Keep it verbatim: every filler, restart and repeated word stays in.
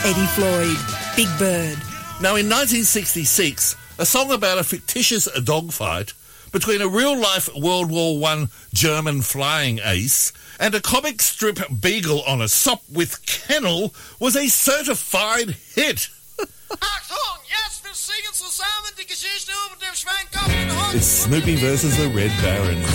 Eddie Floyd, Big Bird. Now, in nineteen sixty-six, a song about a fictitious dogfight between a real-life World War One German flying ace and a comic strip beagle on a sop with kennel was a certified hit. Achtung, jetzt wir singen zusammen die Geschichte über den Schweinkopf. It's Snoopy versus the Red Baron.